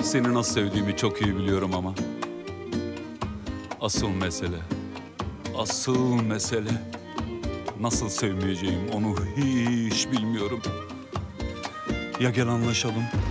Seni nasıl sevdiğimi çok iyi biliyorum ama asıl mesele nasıl sevmeyeceğim onu hiç bilmiyorum. Ya gel anlaşalım